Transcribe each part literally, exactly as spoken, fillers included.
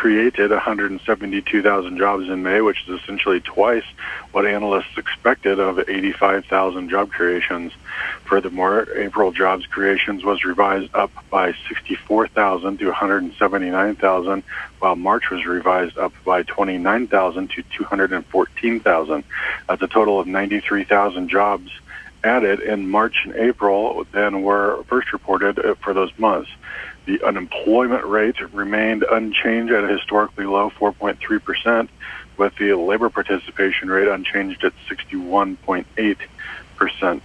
created one hundred seventy-two thousand jobs in May, which is essentially twice what analysts expected of eighty-five thousand job creations. Furthermore, April jobs creations was revised up by sixty-four thousand to one hundred seventy-nine thousand, while March was revised up by twenty-nine thousand to two hundred fourteen thousand. That's a total of ninety-three thousand jobs added in March and April than were first reported for those months. The unemployment rate remained unchanged at a historically low four point three percent, with the labor participation rate unchanged at sixty-one point eight percent.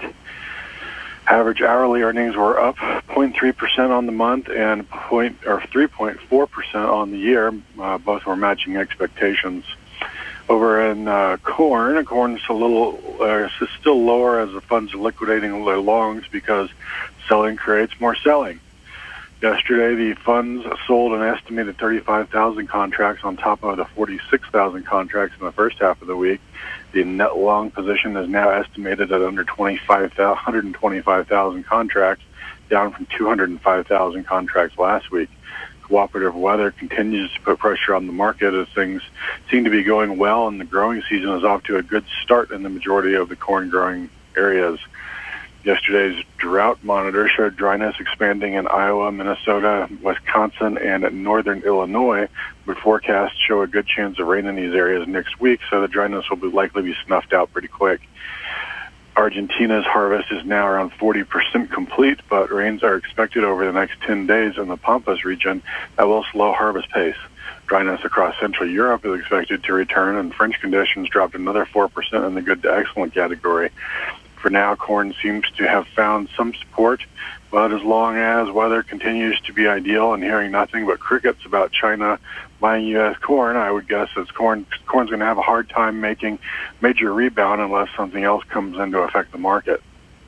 Average hourly earnings were up zero point three percent on the month and point or three point four percent on the year. Uh, both were matching expectations. Over in uh, corn, corn's a little uh, still lower as the funds are liquidating their longs because selling creates more selling. Yesterday, the funds sold an estimated thirty-five thousand contracts on top of the forty-six thousand contracts in the first half of the week. The net long position is now estimated at under twenty-five, one hundred twenty-five thousand contracts, down from two hundred five thousand contracts last week. Cooperative weather continues to put pressure on the market as things seem to be going well, and the growing season is off to a good start in the majority of the corn growing areas. Yesterday's drought monitor showed dryness expanding in Iowa, Minnesota, Wisconsin, and northern Illinois, but forecasts show a good chance of rain in these areas next week, so the dryness will be likely be snuffed out pretty quick. Argentina's harvest is now around forty percent complete, but rains are expected over the next ten days in the Pampas region that will slow harvest pace. Dryness across Central Europe is expected to return, and French conditions dropped another four percent in the good to excellent category. For now, corn seems to have found some support, but as long as weather continues to be ideal and hearing nothing but crickets about China buying U S corn, I would guess that corn corn's going to have a hard time making major rebound unless something else comes in to affect the market.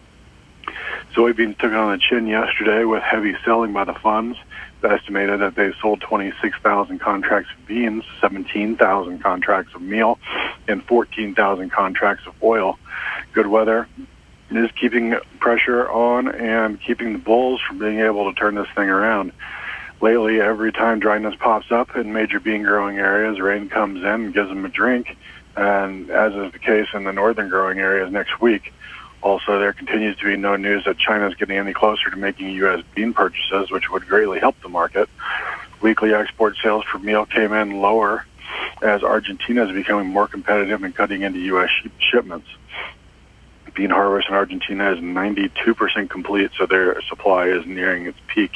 Soybeans took it on the chin yesterday with heavy selling by the funds. It's estimated that they sold twenty-six thousand contracts of beans, seventeen thousand contracts of meal, and fourteen thousand contracts of oil. Good weather is keeping pressure on and keeping the bulls from being able to turn this thing around. Lately, every time dryness pops up in major bean growing areas, rain comes in and gives them a drink, and as is the case in the northern growing areas next week. Also, there continues to be no news that China is getting any closer to making U S bean purchases, which would greatly help the market. Weekly export sales for meal came in lower as Argentina is becoming more competitive and cutting into U S shipments. Bean harvest in Argentina is ninety-two percent complete, so their supply is nearing its peak.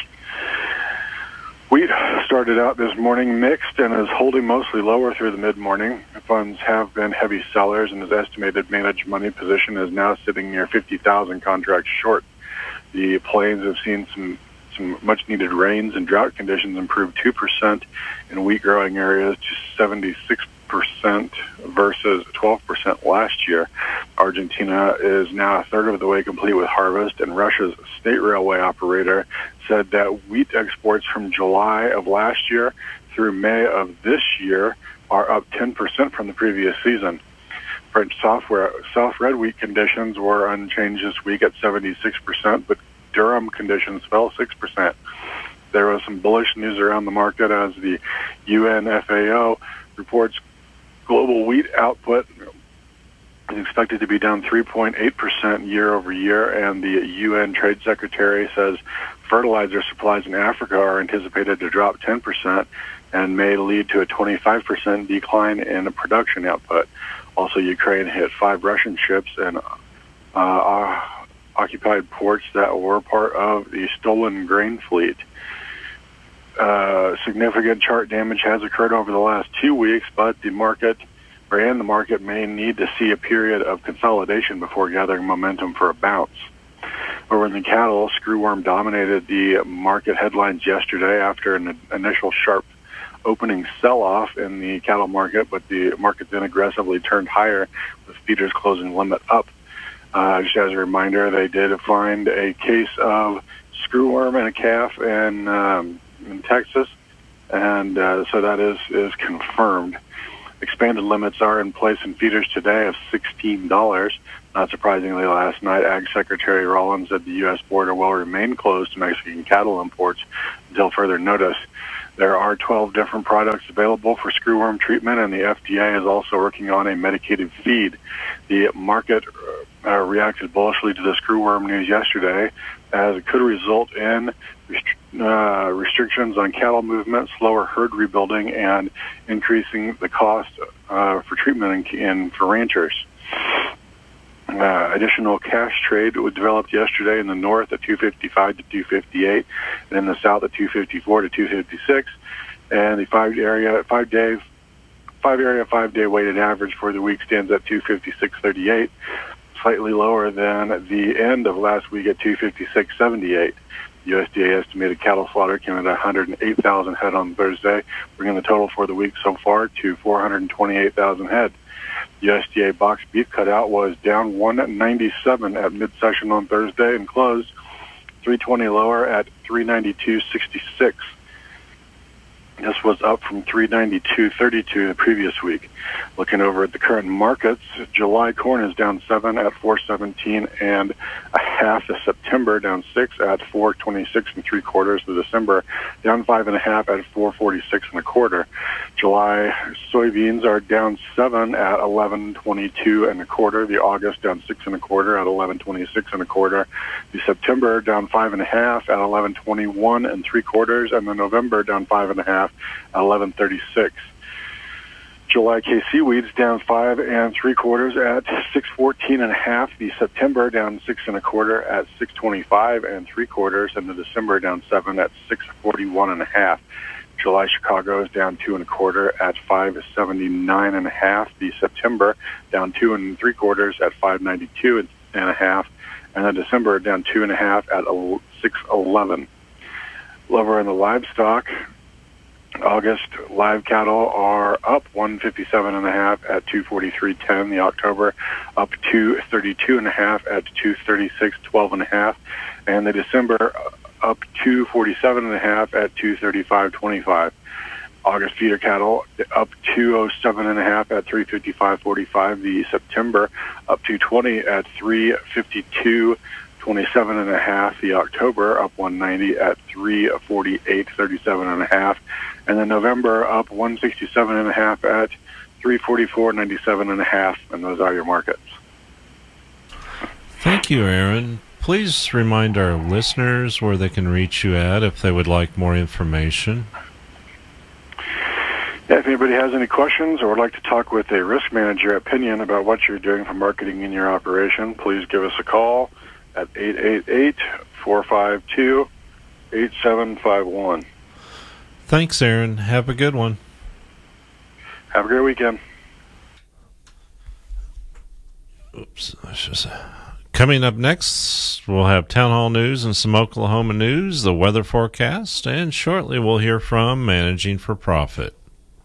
Wheat started out this morning mixed and is holding mostly lower through the mid-morning. The funds have been heavy sellers, and his estimated managed money position is now sitting near fifty thousand contracts short. The plains have seen some some much-needed rains, and drought conditions improved two percent in wheat-growing areas to seventy-six percent versus twelve percent last year. Argentina is now a third of the way complete with harvest, and Russia's state railway operator said that wheat exports from July of last year through May of this year are up ten percent from the previous season. French software, soft red wheat conditions were unchanged this week at seventy-six percent, but durum conditions fell six percent. There was some bullish news around the market as the U N F A O reports global wheat output is expected to be down three point eight percent year over year, and the U N Trade Secretary says fertilizer supplies in Africa are anticipated to drop ten percent and may lead to a twenty-five percent decline in production output. Also, Ukraine hit five Russian ships and uh, occupied ports that were part of the stolen grain fleet. Uh, significant chart damage has occurred over the last two weeks, but the market, or and the market may need to see a period of consolidation before gathering momentum for a bounce. Over in the cattle, screwworm dominated the market headlines yesterday after an initial sharp opening sell-off in the cattle market, but the market then aggressively turned higher with feeders closing limit up. Uh, just as a reminder, they did find a case of screwworm in a calf in, um, in Texas, and uh, so that is, is confirmed. Expanded limits are in place in feeders today of sixteen dollars. Not surprisingly, last night, Ag Secretary Rollins said the U S border will remain closed to Mexican cattle imports until further notice. There are twelve different products available for screwworm treatment, and the F D A is also working on a medicated feed. The market uh, reacted bullishly to the screwworm news yesterday, as it could result in restri- uh, restrictions on cattle movement, slower herd rebuilding, and increasing the cost uh, for treatment in, in, for ranchers. Uh, additional cash trade was developed yesterday in the north at two fifty-five to two fifty-eight, and in the south at two fifty-four to two fifty-six. And the five area, five day, five area, five day weighted average for the week stands at two fifty-six thirty-eight, slightly lower than the end of last week at two fifty-six seventy-eight. U S D A estimated cattle slaughter came at one hundred eight thousand head on Thursday, bringing the total for the week so far to four hundred twenty-eight thousand head. U S D A box beef cutout was down one ninety-seven at mid-session on Thursday and closed three twenty lower at three ninety-two sixty-six. This was up from three ninety-two thirty-two the previous week. Looking over at the current markets, July corn is down seven at four seventeen and a half. The September down six at four twenty-six and three quarters. The December down five and a half at four forty-six and a quarter. July soybeans are down seven at eleven twenty-two and a quarter. The August down six and a quarter at eleven twenty-six and a quarter. The September down five and a half at eleven twenty-one and three quarters, and the November down five and a half at eleven thirty-six. July K C weeds down five and three quarters at six fourteen and a half. The September down six and a quarter at six twenty-five and three quarters, and the December down seven at six forty-one and a half. July Chicago is down two and a quarter at five seventy-nine and a half. The September down two and three quarters at five ninety-two and a half, and the December down two and a half at six eleven. Over in the livestock, August live cattle are up one fifty-seven and a half at two forty-three ten. The October up two thirty-two and a half at two thirty-six twelve and a half, and the December up two forty-seven and a half at two thirty-five twenty-five. August feeder cattle up two oh seven and a half at three fifty-five forty-five. The September up two twenty at three fifty-two twenty-seven and a half. The October up one ninety at three forty-eight thirty-seven and a half, and the November up one sixty-seven and a half at three forty-four ninety-seven and a half. And those are your markets. Thank you, Aaron. Please remind our listeners where they can reach you at if they would like more information. Yeah, if anybody has any questions or would like to talk with a risk manager at Pinion about what you're doing for marketing in your operation, please give us a call at eight eight eight, four five two, eight seven five one. Thanks, Aaron. Have a good one. Have a great weekend. Oops. That's just... Coming up next, we'll have Town Hall News and some Oklahoma news, the weather forecast, and shortly we'll hear from Managing for Profit.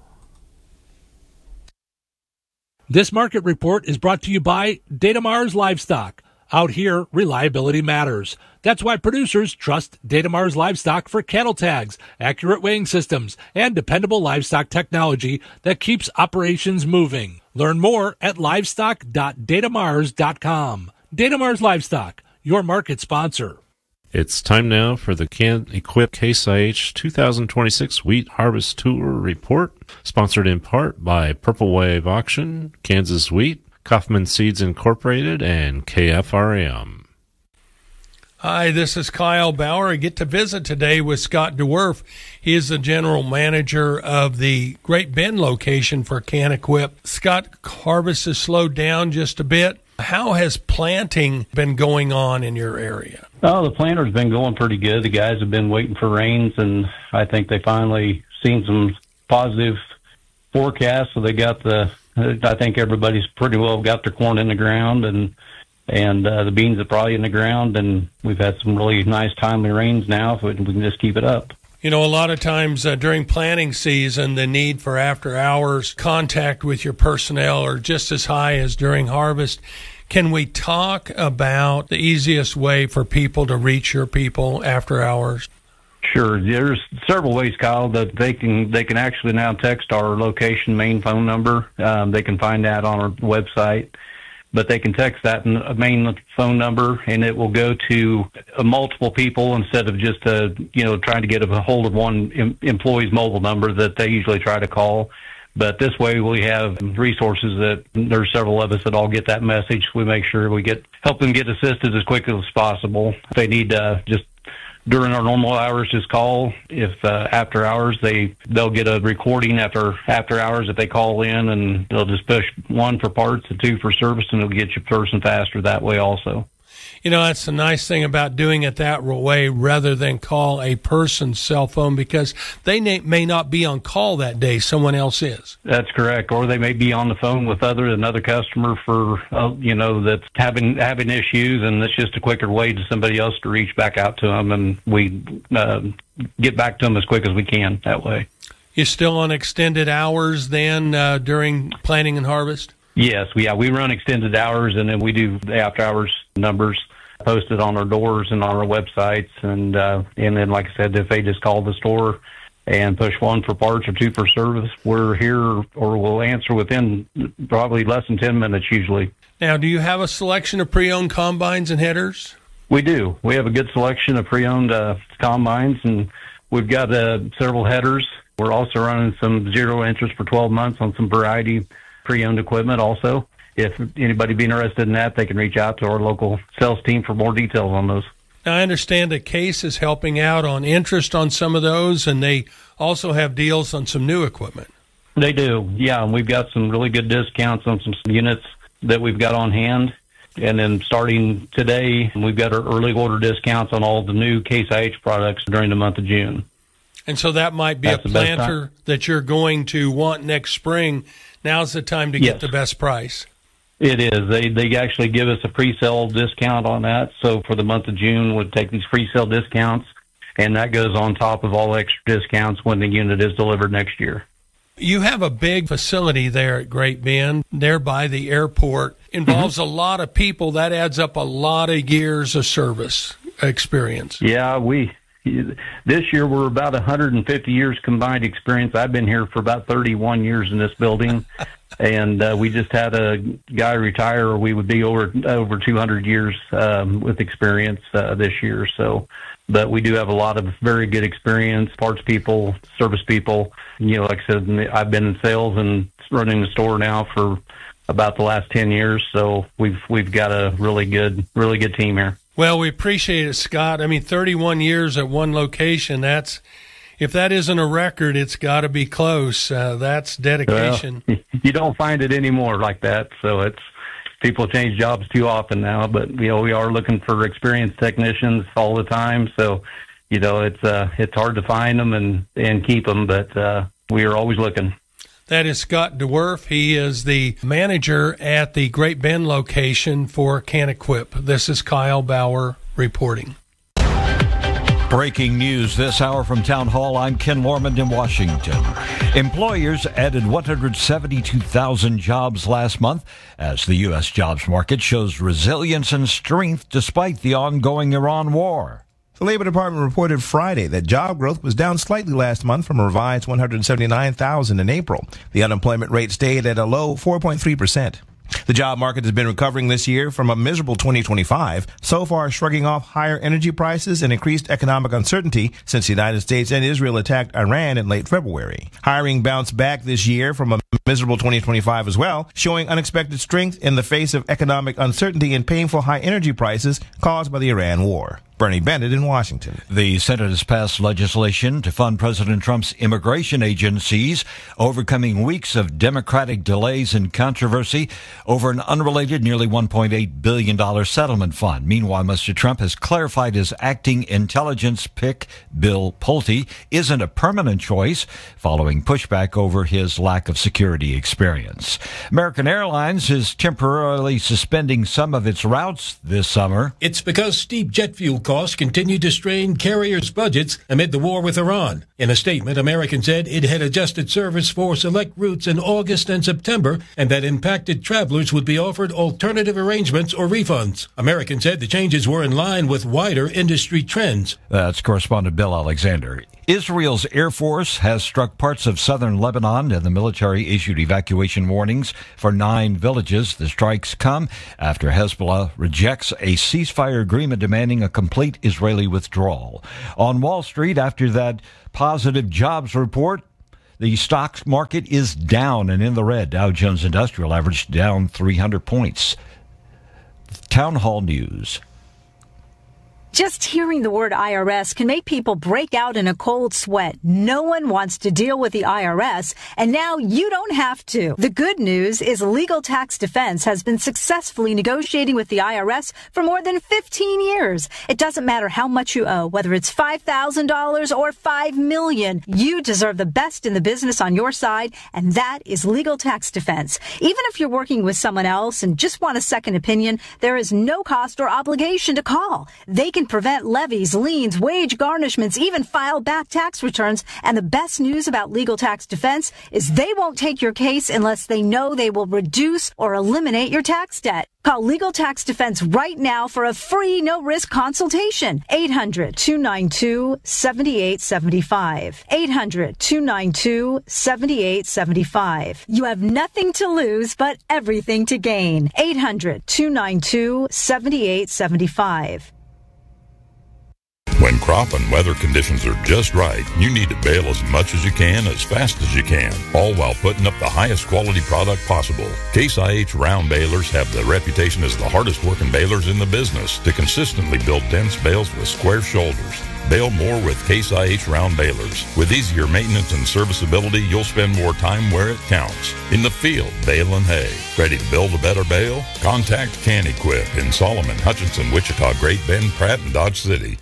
This market report is brought to you by Datamars Livestock. Out here, reliability matters. That's why producers trust Datamars Livestock for cattle tags, accurate weighing systems, and dependable livestock technology that keeps operations moving. Learn more at livestock dot datamars dot com. Datamars Livestock, your market sponsor. It's time now for the Can-Equip Case I H two thousand twenty-six Wheat Harvest Tour Report, sponsored in part by Purple Wave Auction, Kansas Wheat, Kaufman Seeds Incorporated, and K F R M. Hi, this is Kyle Bauer. I get to visit today with Scott DeWerf. He is the general manager of the Great Bend location for Can-Equip. Scott, harvest has slowed down just a bit. How has planting been going on in your area? Oh, the planter's been going pretty good. The guys have been waiting for rains, and I think they finally seen some positive forecasts, so they got the I think everybody's pretty well got their corn in the ground, and and uh, the beans are probably in the ground, and we've had some really nice timely rains now, if we can just keep it up. You know, a lot of times uh, during planting season, the need for after-hours contact with your personnel are just as high as during harvest. Can we talk about the easiest way for people to reach your people after hours? Sure. There's several ways, Kyle, that they can they can actually now text our location main phone number. Um, they can find that on our website. but they can text that main phone number, and it will go to uh, multiple people instead of just uh, you know trying to get a hold of one em- employee's mobile number that they usually try to call. But this way we have resources that there's several of us that all get that message. We make sure we get help them get assisted as quick as possible. If they need uh, just during our normal hours, just call. If uh, after hours, they they'll get a recording after after hours if they call in, and they'll just push one for parts and two for service, and it'll get your person faster that way also. You know, that's the nice thing about doing it that way rather than call a person's cell phone, because they may not be on call that day. Someone else is. That's correct. Or they may be on the phone with other another customer for, uh, you know, that's having having issues, and it's just a quicker way to somebody else to reach back out to them, and we uh, get back to them as quick as we can that way. You're still on extended hours then uh, during planting and harvest? Yes, we, yeah, we run extended hours, and then we do the after-hours numbers posted on our doors and on our websites. And uh, and then, like I said, if they just call the store and push one for parts or two for service, we're here, or we'll answer within probably less than ten minutes usually. Now, do you have a selection of pre-owned combines and headers? We do. We have a good selection of pre-owned uh, combines, and we've got uh, several headers. We're also running some zero interest for twelve months on some variety pre-owned equipment also. If anybody be interested in that, they can reach out to our local sales team for more details on those. Now, I understand that Case is helping out on interest on some of those, and they also have deals on some new equipment. They do, yeah, and we've got some really good discounts on some units that we've got on hand. And then starting today, we've got our early order discounts on all the new Case I H products during the month of June. And so that might be That's a planter that you're going to want next spring. Now's the time to Yes. get the best price. It is. They they actually give us a pre-sale discount on that. So for the month of June, we'll take these pre-sale discounts, and that goes on top of all extra discounts when the unit is delivered next year. You have a big facility there at Great Bend, there by the airport. Involves mm-hmm. a lot of people. That adds up a lot of years of service experience. Yeah, we this year we're about one hundred fifty years combined experience. I've been here for about thirty-one years in this building. And uh, we just had a guy retire, or we would be over over two hundred years um, with experience uh, this year. So, but we do have a lot of very good experience, parts people, service people. You know, like I said, I've been in sales and running the store now for about the last ten years. So we've we've got a really good, really good team here. Well, we appreciate it, Scott. I mean, thirty-one years at one location, that's, if that isn't a record, it's got to be close. Uh, that's dedication. Well, you don't find it anymore like that. So it's, people change jobs too often now, but you know, we are looking for experienced technicians all the time. So, you know, it's, uh, it's hard to find them and, and keep them, but, uh, we are always looking. That is Scott DeWerf. He is the manager at the Great Bend location for CanEquip. This is Kyle Bauer reporting. Breaking news this hour from Town Hall. I'm Ken Lorman in Washington. Employers added one hundred seventy-two thousand jobs last month as the U S jobs market shows resilience and strength despite the ongoing Iran war. The Labor Department reported Friday that job growth was down slightly last month from a revised one hundred seventy-nine thousand in April. The unemployment rate stayed at a low four point three percent. The job market has been recovering this year from a miserable twenty twenty-five, so far shrugging off higher energy prices and increased economic uncertainty since the United States and Israel attacked Iran in late February. Hiring bounced back this year from a miserable twenty twenty-five as well, showing unexpected strength in the face of economic uncertainty and painful high energy prices caused by the Iran war. Bernie Bennett in Washington. The Senate has passed legislation to fund President Trump's immigration agencies, overcoming weeks of Democratic delays and controversy over an unrelated nearly one point eight billion dollars settlement fund. Meanwhile, Mister Trump has clarified his acting intelligence pick, Bill Pulte, isn't a permanent choice, following pushback over his lack of security experience. American Airlines is temporarily suspending some of its routes this summer. It's because steep jet fuel costs continue to strain carriers' budgets amid the war with Iran. In a statement, American said it had adjusted service for select routes in August and September and that impacted travelers would be offered alternative arrangements or refunds. American said the changes were in line with wider industry trends. That's correspondent Bill Alexander. Israel's Air Force has struck parts of southern Lebanon, and the military issued evacuation warnings for nine villages. The strikes come after Hezbollah rejects a ceasefire agreement demanding a complete Israeli withdrawal. On Wall Street, after that positive jobs report, the stock market is down and in the red. Dow Jones Industrial averaged down three hundred points. Town Hall News. Just hearing the word I R S can make people break out in a cold sweat. No one wants to deal with the I R S, and now you don't have to. The good news is Legal Tax Defense has been successfully negotiating with the I R S for more than fifteen years. It doesn't matter how much you owe, whether it's five thousand dollars or five million dollars. You deserve the best in the business on your side, and that is Legal Tax Defense. Even if you're working with someone else and just want a second opinion, there is no cost or obligation to call. They can prevent levies, liens, wage garnishments, even file back tax returns. And the best news about Legal Tax Defense is they won't take your case unless they know they will reduce or eliminate your tax debt. Call Legal Tax Defense right now for a free, no-risk consultation. eight hundred, two nine two, seven eight seven five. eight hundred, two nine two, seven eight seven five. You have nothing to lose but everything to gain. eight hundred, two nine two, seven eight seven five. When crop and weather conditions are just right, you need to bale as much as you can, as fast as you can, all while putting up the highest quality product possible. Case I H round balers have the reputation as the hardest working balers in the business to consistently build dense bales with square shoulders. Bale more with Case I H round balers. With easier maintenance and serviceability, you'll spend more time where it counts. In the field, baling hay. Ready to build a better bale? Contact Can-Equip in Solomon, Hutchinson, Wichita, Great Bend, Pratt, and Dodge City.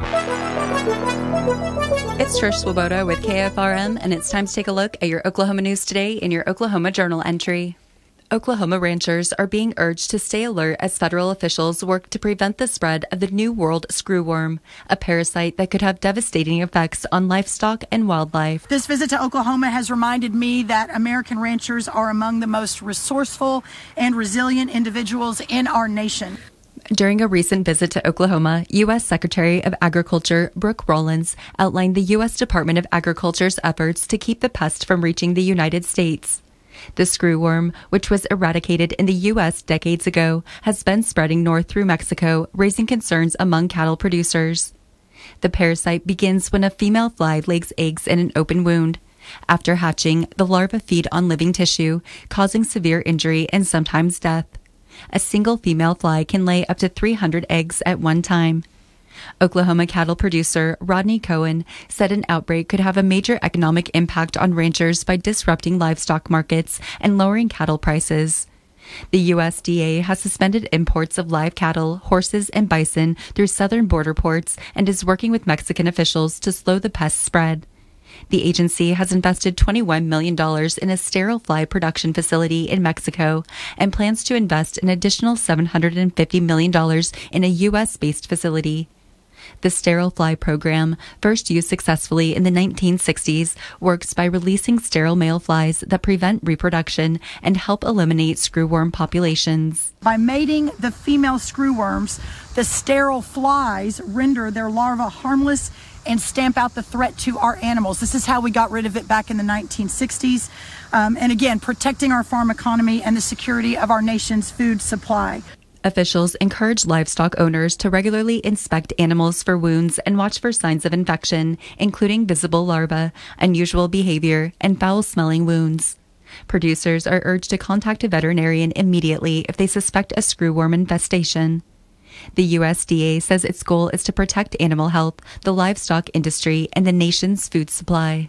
It's Trish Swoboda with K F R M, and it's time to take a look at your Oklahoma news today in your Oklahoma Journal entry. Oklahoma ranchers are being urged to stay alert as federal officials work to prevent the spread of the New World screwworm, a parasite that could have devastating effects on livestock and wildlife. This visit to Oklahoma has reminded me that American ranchers are among the most resourceful and resilient individuals in our nation. During a recent visit to Oklahoma, U S Secretary of Agriculture Brooke Rollins outlined the U S Department of Agriculture's efforts to keep the pest from reaching the United States. The screwworm, which was eradicated in the U S decades ago, has been spreading north through Mexico, raising concerns among cattle producers. The parasite begins when a female fly lays eggs in an open wound. After hatching, the larvae feed on living tissue, causing severe injury and sometimes death. A single female fly can lay up to three hundred eggs at one time. Oklahoma cattle producer Rodney Cohen said an outbreak could have a major economic impact on ranchers by disrupting livestock markets and lowering cattle prices. The U S D A has suspended imports of live cattle, horses, and bison through southern border ports and is working with Mexican officials to slow the pest spread. The agency has invested twenty-one million dollars in a sterile fly production facility in Mexico and plans to invest an additional seven hundred fifty million dollars in a U S-based facility. The sterile fly program, first used successfully in the nineteen sixties, works by releasing sterile male flies that prevent reproduction and help eliminate screwworm populations. By mating the female screwworms, the sterile flies render their larvae harmless and stamp out the threat to our animals. This is how we got rid of it back in the nineteen sixties. Um, and again, protecting our farm economy and the security of our nation's food supply. Officials encourage livestock owners to regularly inspect animals for wounds and watch for signs of infection, including visible larvae, unusual behavior, and foul-smelling wounds. Producers are urged to contact a veterinarian immediately if they suspect a screwworm infestation. The U S D A says its goal is to protect animal health, the livestock industry, and the nation's food supply.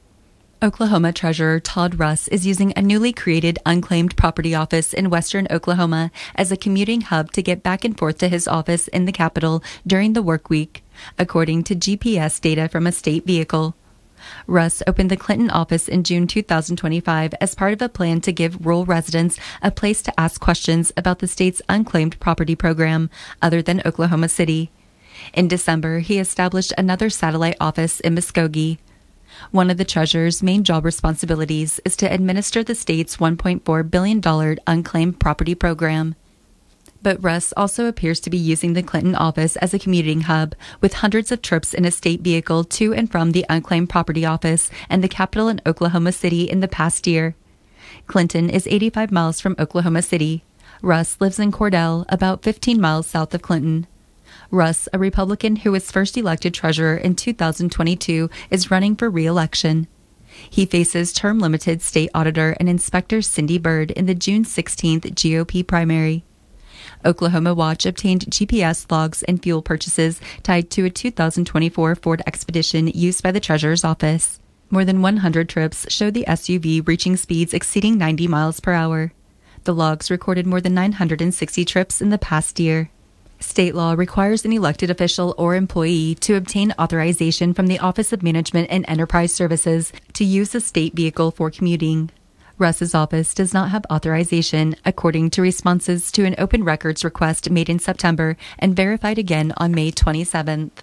Oklahoma Treasurer Todd Russ is using a newly created unclaimed property office in western Oklahoma as a commuting hub to get back and forth to his office in the capital during the work week, according to G P S data from a state vehicle. Russ opened the Clinton office in June two thousand twenty-five as part of a plan to give rural residents a place to ask questions about the state's unclaimed property program, other than Oklahoma City. In December, he established another satellite office in Muskogee. One of the treasurer's main job responsibilities is to administer the state's one point four billion dollars unclaimed property program. But Russ also appears to be using the Clinton office as a commuting hub, with hundreds of trips in a state vehicle to and from the unclaimed property office and the Capitol in Oklahoma City in the past year. Clinton is eighty-five miles from Oklahoma City. Russ lives in Cordell, about fifteen miles south of Clinton. Russ, a Republican who was first elected treasurer in two thousand twenty-two, is running for re-election. He faces term-limited state auditor and inspector Cindy Byrd in the June sixteenth G O P primary. Oklahoma Watch obtained G P S logs and fuel purchases tied to a two thousand twenty-four Ford Expedition used by the treasurer's office. More than one hundred trips showed the S U V reaching speeds exceeding ninety miles per hour. The logs recorded more than nine hundred sixty trips in the past year. State law requires an elected official or employee to obtain authorization from the Office of Management and Enterprise Services to use a state vehicle for commuting. Russ's office does not have authorization, according to responses to an open records request made in September and verified again on May twenty-seventh.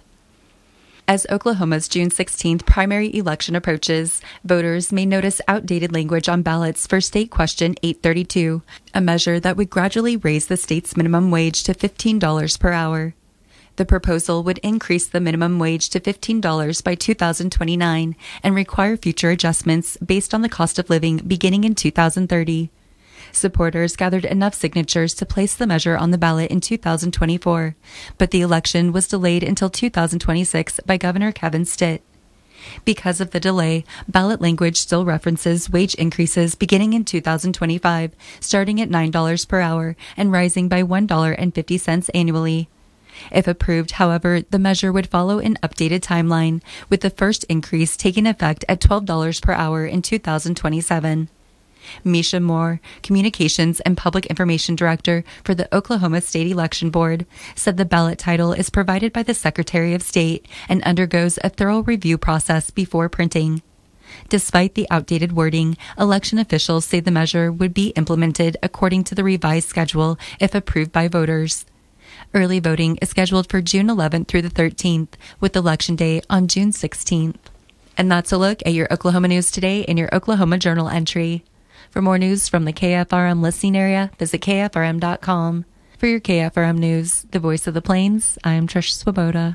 As Oklahoma's June sixteenth primary election approaches, voters may notice outdated language on ballots for State Question eight thirty-two, a measure that would gradually raise the state's minimum wage to fifteen dollars per hour. The proposal would increase the minimum wage to fifteen dollars by two thousand twenty-nine and require future adjustments based on the cost of living beginning in two thousand thirty. Supporters gathered enough signatures to place the measure on the ballot in two thousand twenty-four, but the election was delayed until two thousand twenty-six by Governor Kevin Stitt. Because of the delay, ballot language still references wage increases beginning in two thousand twenty-five, starting at nine dollars per hour and rising by one dollar and fifty cents annually. If approved, however, the measure would follow an updated timeline, with the first increase taking effect at twelve dollars per hour in two thousand twenty-seven. Misha Moore, Communications and Public Information Director for the Oklahoma State Election Board, said the ballot title is provided by the Secretary of State and undergoes a thorough review process before printing. Despite the outdated wording, election officials say the measure would be implemented according to the revised schedule if approved by voters. Early voting is scheduled for June eleventh through the thirteenth, with Election Day on June sixteenth. And that's a look at your Oklahoma news today in your Oklahoma Journal entry. For more news from the K F R M listening area, visit K F R M dot com. For your K F R M News, the voice of the Plains, I am Trish Swoboda.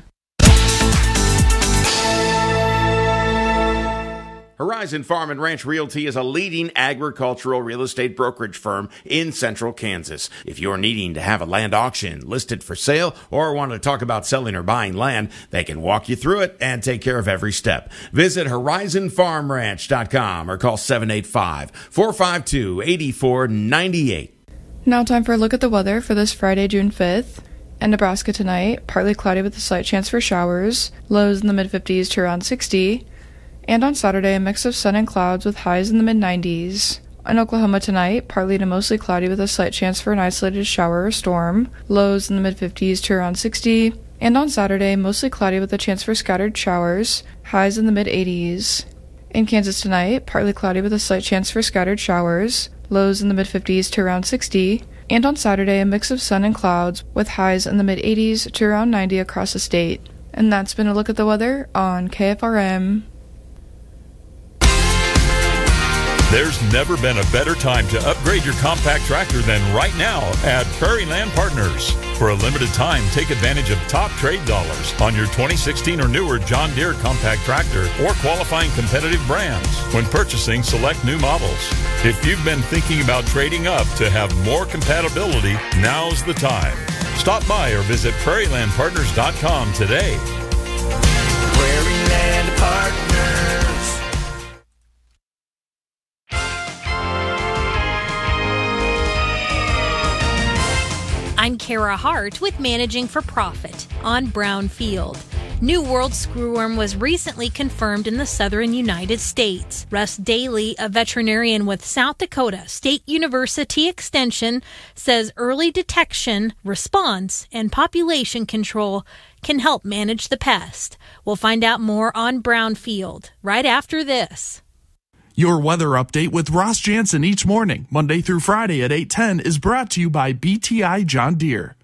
Horizon Farm and Ranch Realty is a leading agricultural real estate brokerage firm in central Kansas. If you're needing to have a land auction listed for sale or want to talk about selling or buying land, they can walk you through it and take care of every step. Visit horizon farm ranch dot com or call seven eight five, four five two, eight four nine eight. Now time for a look at the weather for this Friday, June fifth. In Nebraska tonight, partly cloudy with a slight chance for showers, lows in the mid fifties to around sixty. And on Saturday, a mix of sun and clouds with highs in the mid nineties. In Oklahoma tonight, partly to mostly cloudy with a slight chance for an isolated shower or storm, lows in the mid fifties to around sixty. And on Saturday, mostly cloudy with a chance for scattered showers, highs in the mid eighties. In Kansas tonight, partly cloudy with a slight chance for scattered showers, lows in the mid fifties to around sixty. And on Saturday, a mix of sun and clouds with highs in the mid eighties to around ninety across the state. And that's been a look at the weather on K F R M. There's never been a better time to upgrade your compact tractor than right now at Prairie Land Partners. For a limited time, take advantage of top trade dollars on your twenty sixteen or newer John Deere compact tractor or qualifying competitive brands when purchasing select new models. If you've been thinking about trading up to have more compatibility, now's the time. Stop by or visit prairie land partners dot com today. Prairie Land Partners. I'm Kara Hart with Managing for Profit on Brownfield. New World screwworm was recently confirmed in the southern United States. Russ Daly, a veterinarian with South Dakota State University Extension, says early detection, response, and population control can help manage the pest. We'll find out more on Brownfield right after this. Your weather update with Ross Jansen each morning, Monday through Friday at eight ten, is brought to you by B T I John Deere.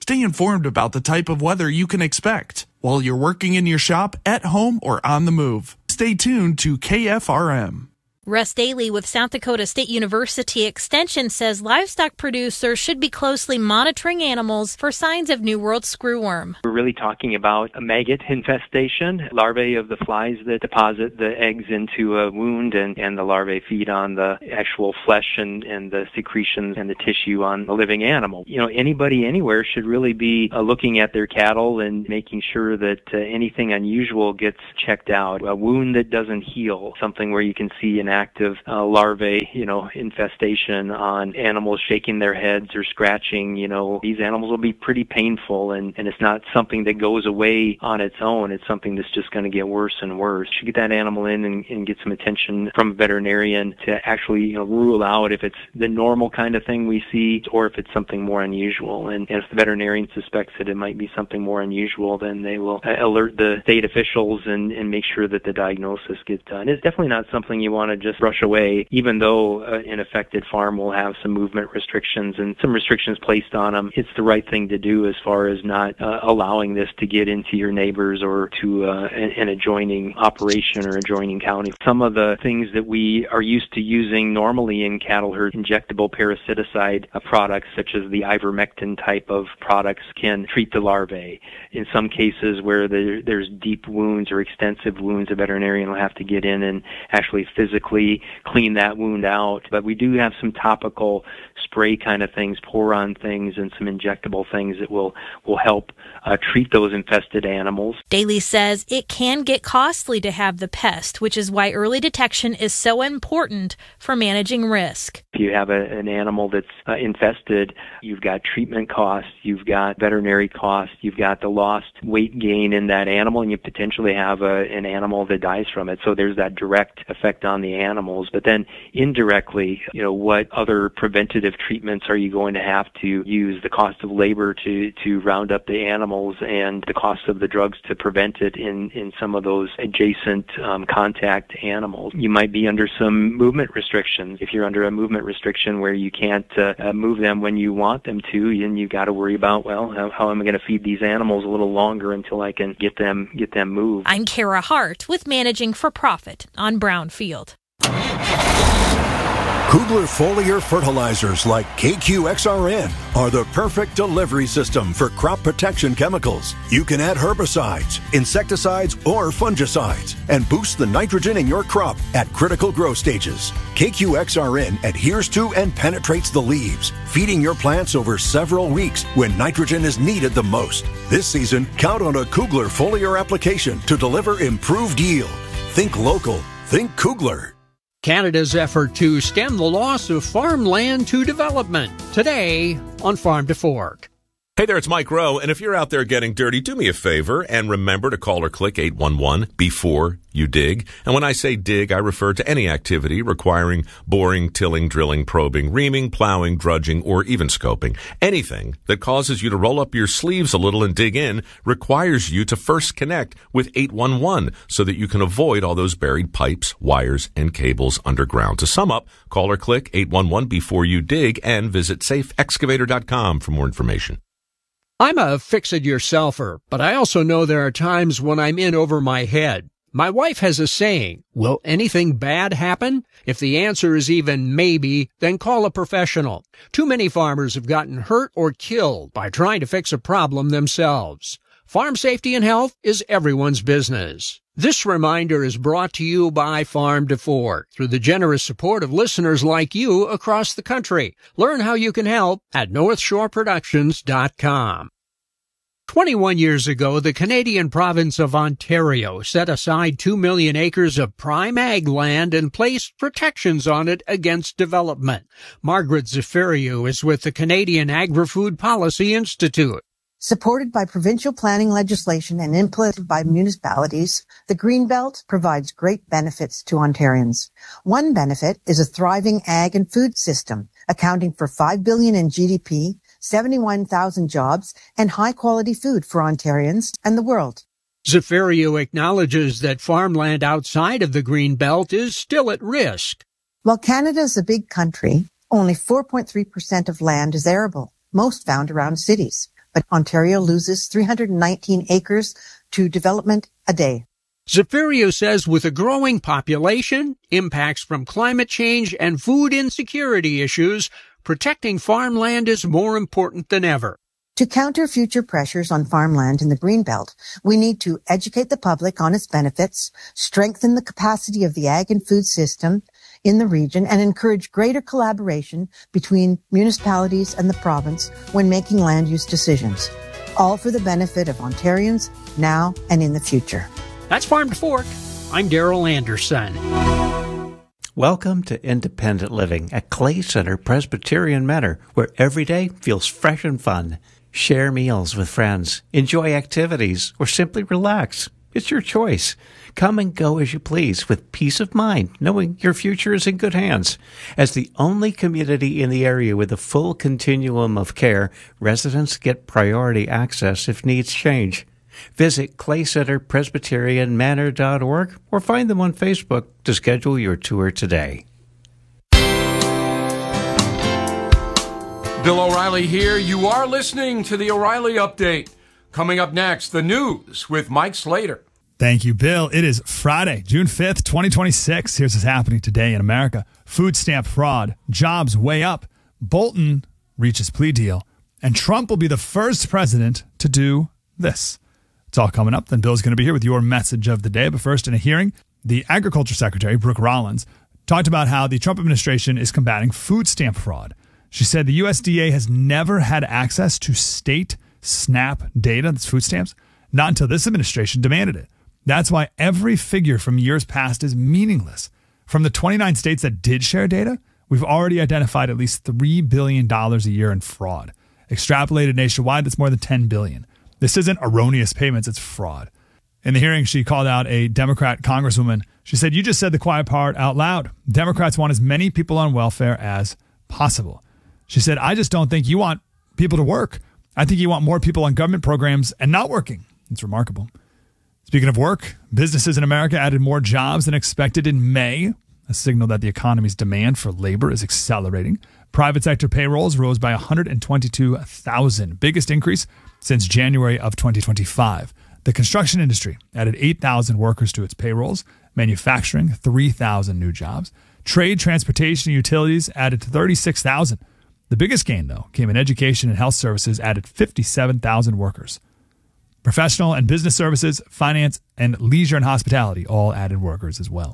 stay informed about the type of weather you can expect while you're working in your shop, at home, or on the move. Stay tuned to K F R M. Russ Daly with South Dakota State University Extension says livestock producers should be closely monitoring animals for signs of New World screwworm. We're really talking about a maggot infestation, larvae of the flies that deposit the eggs into a wound, and, and the larvae feed on the actual flesh and, and the secretions and the tissue on the living animal. You know, anybody anywhere should really be uh, looking at their cattle and making sure that uh, anything unusual gets checked out. A wound that doesn't heal, something where you can see an active uh, larvae, you know, infestation on animals shaking their heads or scratching, you know, these animals will be pretty painful, and, and it's not something that goes away on its own. It's something that's just going to get worse and worse. You should get that animal in and, and get some attention from a veterinarian to actually, you know, rule out if it's the normal kind of thing we see or if it's something more unusual. And, and if the veterinarian suspects that it might be something more unusual, then they will uh, alert the state officials and, and make sure that the diagnosis gets done. It's definitely not something you want to just brush away, even though uh, an affected farm will have some movement restrictions and some restrictions placed on them. It's the right thing to do as far as not uh, allowing this to get into your neighbors or to uh, an, an adjoining operation or adjoining county. Some of the things that we are used to using normally in cattle herd, injectable parasiticide uh, products such as the ivermectin type of products, can treat the larvae. In some cases where there, there's deep wounds or extensive wounds, a veterinarian will have to get in and actually physically clean that wound out. But we do have some topical spray kind of things, pour on things, and some injectable things that will, will help uh, treat those infested animals. Daly says it can get costly to have the pest, which is why early detection is so important for managing risk. If you have a, an animal that's uh, infested, you've got treatment costs, you've got veterinary costs, you've got the lost weight gain in that animal, and you potentially have a, an animal that dies from it. So there's that direct effect on the animals. But then indirectly, you know, what other preventative treatments are you going to have to use? The cost of labor to, to round up the animals and the cost of the drugs to prevent it in, in some of those adjacent um, contact animals. You might be under some movement restrictions. If you're under a movement restriction where you can't uh, uh, move them when you want them to, then you've got to worry about, well, how, how am I going to feed these animals a little longer until I can get them get them moved? I'm Kara Hart with Managing for Profit on Brownfield. Kugler foliar fertilizers like K Q X R N are the perfect delivery system for crop protection chemicals. You can add herbicides, insecticides, or fungicides and boost the nitrogen in your crop at critical growth stages. K Q X R N adheres to and penetrates the leaves, feeding your plants over several weeks when nitrogen is needed the most. This season, count on a Kugler foliar application to deliver improved yield. Think local. Think Kugler. Canada's effort to stem the loss of farmland to development. Today on Farm to Fork. Hey there, it's Mike Rowe, and if you're out there getting dirty, do me a favor and remember to call or click eight one one before you dig. And when I say dig, I refer to any activity requiring boring, tilling, drilling, probing, reaming, plowing, drudging, or even scoping. Anything that causes you to roll up your sleeves a little and dig in requires you to first connect with eight one one so that you can avoid all those buried pipes, wires, and cables underground. To sum up, call or click eight one one before you dig and visit safe excavator dot com for more information. I'm a fix-it-yourselfer, but I also know there are times when I'm in over my head. My wife has a saying, will anything bad happen? If the answer is even maybe, then call a professional. Too many farmers have gotten hurt or killed by trying to fix a problem themselves. Farm safety and health is everyone's business. This reminder is brought to you by Farm to Fork through the generous support of listeners like you across the country. Learn how you can help at north shore productions dot com. twenty-one years ago, the Canadian province of Ontario set aside two million acres of prime ag land and placed protections on it against development. Margaret Zafiriou is with the Canadian Agri-Food Policy Institute. Supported by provincial planning legislation and implemented by municipalities, the Greenbelt provides great benefits to Ontarians. One benefit is a thriving ag and food system, accounting for five billion dollars in G D P, seventy-one thousand jobs, and high-quality food for Ontarians and the world. Zafiriou acknowledges that farmland outside of the Greenbelt is still at risk. While Canada is a big country, only four point three percent of land is arable, most found around cities. but Ontario loses three hundred nineteen acres to development a day. Zephyrio says with a growing population, impacts from climate change, and food insecurity issues, protecting farmland is more important than ever. To counter future pressures on farmland in the Greenbelt, we need to educate the public on its benefits, strengthen the capacity of the ag and food system in the region, and encourage greater collaboration between municipalities and the province when making land use decisions, all for the benefit of Ontarians now and in the future. That's Farm to Fork. I'm Daryl Anderson. Welcome to Independent Living at Clay Center Presbyterian Manor, where every day feels fresh and fun. Share meals with friends, enjoy activities, or simply relax. It's your choice. Come and go as you please with peace of mind, knowing your future is in good hands. As the only community in the area with a full continuum of care, residents get priority access if needs change. Visit clay center presbyterian manor dot org or find them on Facebook to schedule your tour today. Bill O'Reilly here. You are listening to the O'Reilly Update. Coming up next, the news with Mike Slater. Thank you, Bill. It is Friday, June fifth, twenty twenty-six. Here's what's happening today in America. Food stamp fraud, jobs way up, Bolton reaches plea deal, and Trump will be the first president to do this. It's all coming up. Then Bill's going to be here with your message of the day. But first, in a hearing, the Agriculture Secretary, Brooke Rollins, talked about how the Trump administration is combating food stamp fraud. She said the U S D A has never had access to state SNAP data, that's food stamps, not until this administration demanded it. That's why every figure from years past is meaningless. From the twenty-nine states that did share data, we've already identified at least three billion dollars a year in fraud. Extrapolated nationwide, that's more than ten billion dollars. This isn't erroneous payments, it's fraud. In the hearing, she called out a Democrat congresswoman. She said, "You just said the quiet part out loud. Democrats want as many people on welfare as possible." She said, "I just don't think you want people to work. I think you want more people on government programs and not working." It's remarkable. Speaking of work, businesses in America added more jobs than expected in May, a signal that the economy's demand for labor is accelerating. Private sector payrolls rose by one hundred twenty-two thousand, biggest increase since January of twenty twenty-five. The construction industry added eight thousand workers to its payrolls, manufacturing three thousand new jobs. Trade, transportation, and utilities added thirty-six thousand. The biggest gain, though, came in education and health services, added fifty-seven thousand workers. Professional and business services, finance, and leisure and hospitality all added workers as well.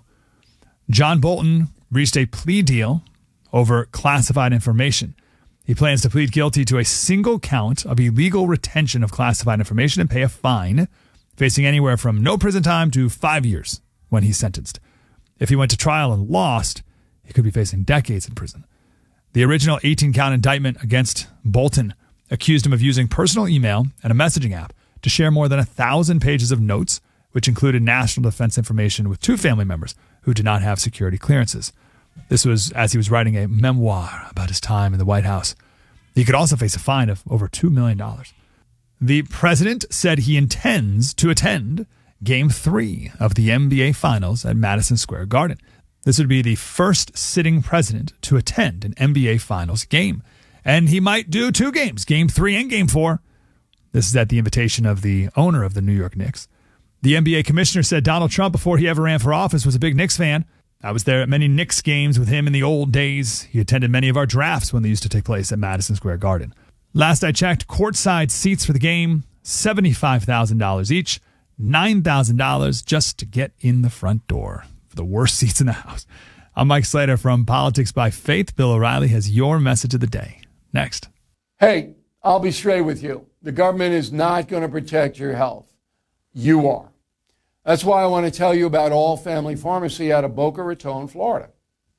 John Bolton reached a plea deal over classified information. He plans to plead guilty to a single count of illegal retention of classified information and pay a fine, facing anywhere from no prison time to five years when he's sentenced. If he went to trial and lost, he could be facing decades in prison. The original eighteen-count indictment against Bolton accused him of using personal email and a messaging app to share more than a thousand pages of notes, which included national defense information with two family members who did not have security clearances. This was as he was writing a memoir about his time in the White House. He could also face a fine of over two million dollars. The president said he intends to attend Game three of the N B A Finals at Madison Square Garden. This would be the first sitting president to attend an N B A Finals game. And he might do two games, Game three and Game four. This is at the invitation of the owner of the New York Knicks. The N B A commissioner said Donald Trump, before he ever ran for office, was a big Knicks fan. I was there at many Knicks games with him in the old days. He attended many of our drafts when they used to take place at Madison Square Garden. Last I checked, courtside seats for the game, seventy-five thousand dollars each, nine thousand dollars just to get in the front door. For the worst seats in the house. I'm Mike Slater from Politics by Faith. Bill O'Reilly has your message of the day. Next. Hey, I'll be straight with you. The government is not going to protect your health. You are. That's why I want to tell you about All Family Pharmacy out of Boca Raton, Florida.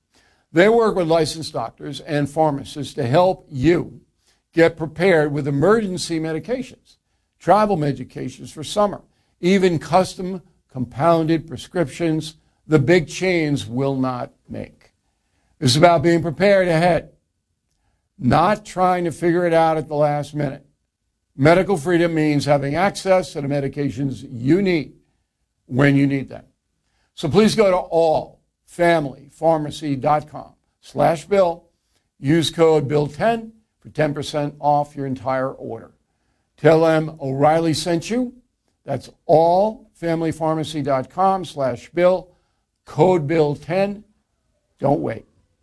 They work with licensed doctors and pharmacists to help you get prepared with emergency medications, travel medications for summer, even custom compounded prescriptions the big chains will not make. It's about being prepared ahead, not trying to figure it out at the last minute. Medical freedom means having access to the medications you need when you need them. So please go to all family pharmacy dot com slash bill. Use code bill ten for ten percent off your entire order. Tell them O'Reilly sent you. That's all family pharmacy dot com slash bill, code bill ten. Don't wait.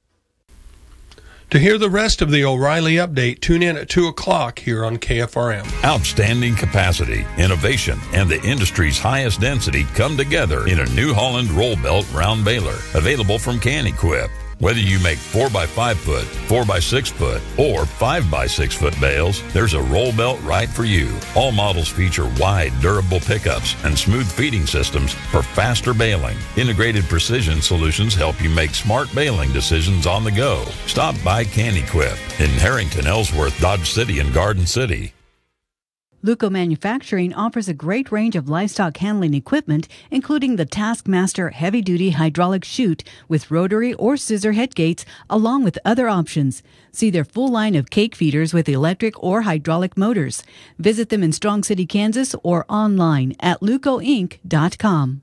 To hear the rest of the O'Reilly Update, tune in at two o'clock here on K F R M. Outstanding capacity, innovation, and the industry's highest density come together in a New Holland roll belt round baler, available from Can-Equip. Whether you make four by five foot, four by six foot, or five by six foot bales, there's a roll belt right for you. All models feature wide, durable pickups and smooth feeding systems for faster baling. Integrated precision solutions help you make smart baling decisions on the go. Stop by Can-Equip in Harrington, Ellsworth, Dodge City, and Garden City. Luco Manufacturing offers a great range of livestock handling equipment, including the Taskmaster heavy-duty hydraulic chute with rotary or scissor head gates, along with other options. See their full line of cake feeders with electric or hydraulic motors. Visit them in Strong City, Kansas, or online at luco inc dot com.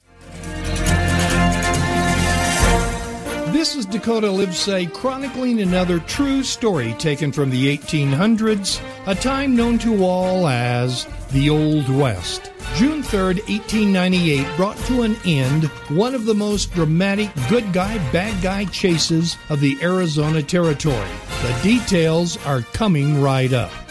This is Dakota Livesay chronicling another true story taken from the eighteen hundreds, a time known to all as the Old West. June third, eighteen ninety-eight brought to an end one of the most dramatic good guy, bad guy chases of the Arizona Territory. The details are coming right up.